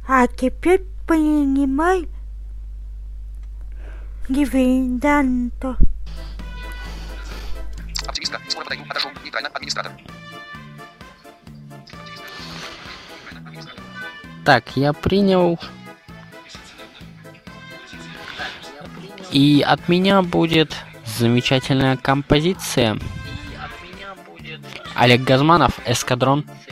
А теперь принимай дивиденду. Оптимистка. Скоро подойду. Отошел. Нейтрально. Администратор. Так, я принял. И от меня будет замечательная композиция. Олег Газманов, «Эскадрон».